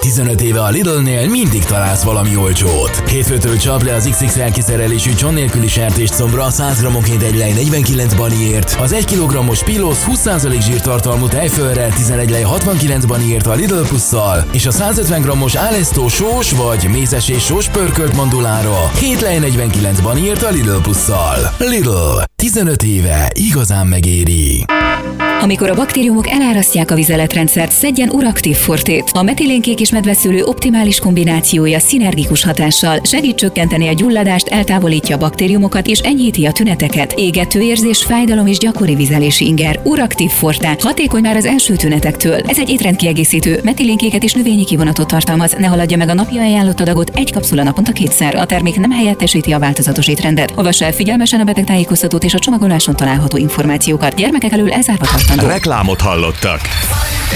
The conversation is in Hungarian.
15 éve a Lidl-nél mindig találsz valami olcsót. Hétfőtől csap le az XXL kiszerelésű cson nélküli sertéscombra 100 g-onként egy lej 49 baniért, az 1 kg-os Pilos 20% zsírtartalmú tejfölre 11 lej 69 baniért a Lidl Plusszal, és a 150 g-os Álesto sós vagy mézes és sós pörkölt mandulára 7 lej 49 baniért a Lidl Plusszal. Lidl. 15 éve igazán megéri. Amikor a baktériumok elárasztják a vizeletrendszert, szedjen Uraktív Fortét. A metilénkék és medveszőlő optimális kombinációja szinergikus hatással segít csökkenteni a gyulladást, eltávolítja a baktériumokat és enyhíti a tüneteket. Égető érzés, fájdalom és gyakori vizelési inger. Uraktív Forte. Hatékony már az első tünetektől. Ez egy étrendkiegészítő, metilénkéket és növényi kivonatot tartalmaz. Ne haladja meg a napi ajánlott adagot, egy kapszula naponta 2-szer. A termék nem helyettesíti a változatos étrendet. Olvassa el figyelmesen a betegtájékoztatót és a csomagoláson található információkat. Gyermekek elől elzárva tartandó. Reklámot hallottak.